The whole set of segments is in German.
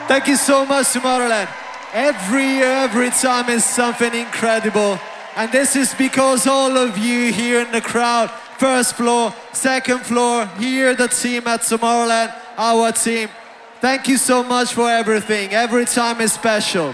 Thank you so much, Tomorrowland. Every year, every time is something incredible. And this is because all of you here in the crowd, first floor, second floor, here the team at Tomorrowland, our team. Thank you so much for everything. Every time is special.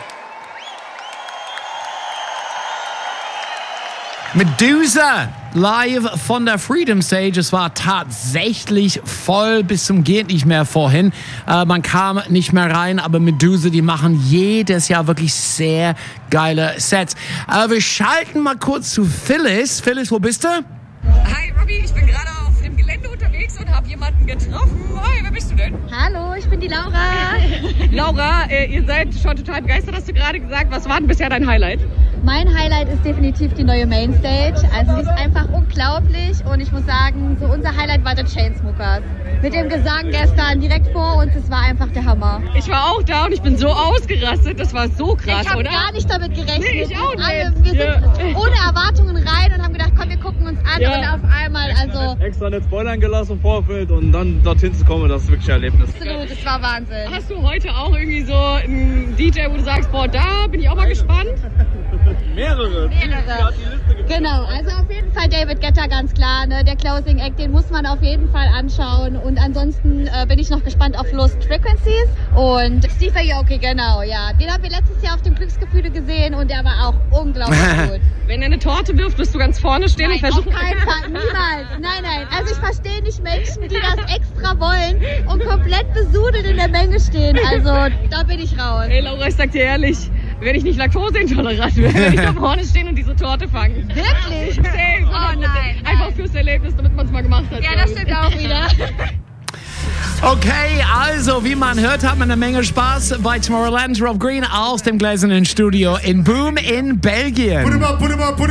Medusa live von der Freedom Stage. Es war tatsächlich voll bis zum geht nicht mehr vorhin. Man kam nicht mehr rein, aber Medusa, die machen jedes Jahr wirklich sehr geile Sets. Wir schalten mal kurz zu Phyllis. Phyllis, wo bist du? Hi Robbie, ich bin gerade auf dem Gelände unterwegs und habe jemanden getroffen. Hi, wer bist du denn? Hallo, ich bin die Laura. Laura, ihr seid schon total begeistert, hast du gerade gesagt. Was war denn bisher dein Highlight? Mein Highlight ist definitiv die neue Mainstage. Also die ist einfach unglaublich und ich muss sagen, so unser Highlight war der Chainsmokers. Mit dem Gesang gestern direkt vor uns, das war einfach der Hammer. Ich war auch da und ich bin so ausgerastet, das war so krass, ich oder? Ich habe gar nicht damit gerechnet. Nee, ich auch nicht. Wir sind ohne Erwartungen rein und haben gedacht, komm, wir gucken uns an und auf einmal, Extra nicht spoilern gelassen im Vorfeld und dann dorthin zu kommen, das ist wirklich ein Erlebnis. Absolut, das war Wahnsinn. Hast du heute auch irgendwie so einen DJ, wo du sagst, boah, da bin ich auch mal gespannt? Mehrere. Genau, also auf jeden Fall David Guetta, ganz klar. Ne? Der Closing Act, den muss man auf jeden Fall anschauen. Und ansonsten bin ich noch gespannt auf Lost Frequencies und Steve Aoki, genau, ja. Den haben wir letztes Jahr auf dem Glücksgefühle gesehen und der war auch unglaublich gut. Wenn er eine Torte wirft, wirst du ganz vorne stehen Nein, und versuchen... auf keinen Fall, niemals. Nein. Also ich verstehe nicht Menschen, die das extra wollen und komplett besudelt in der Menge stehen. Also da bin ich raus. Hey Laura, ich sag dir ehrlich, wenn ich nicht laktoseintolerant wäre, würde ich da vorne stehen und diese Torte fangen. Wirklich? Safe. Oh nein. Einfach fürs Erlebnis, damit man es mal gemacht hat. Ja, das stimmt auch wieder. Okay, also wie man hört, hat man eine Menge Spaß bei Tomorrowland. Rob Green aus dem gläsernen Studio in Boom in Belgien. Put him up, put him up, put him up.